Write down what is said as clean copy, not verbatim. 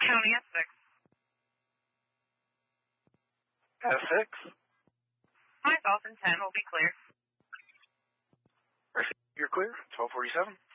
County Essex. Essex? Myself and 10 will be clear. You're clear. 1247.